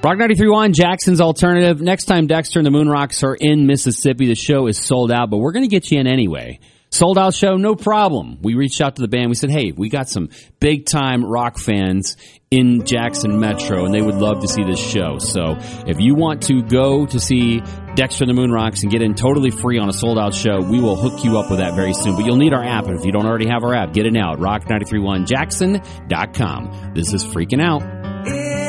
Rock 93.1, Jackson's Alternative. Next time Dexter and the Moonrocks are in Mississippi, the show is sold out, but we're going to get you in anyway. Sold out show, no problem. We reached out to the band. We said, hey, we got some big-time rock fans in Jackson Metro, and they would love to see this show. So if you want to go to see Dexter and the Moonrocks and get in totally free on a sold-out show, we will hook you up with that very soon. But you'll need our app, and if you don't already have our app, get it now at rock931jackson.com. This is Freaking Out.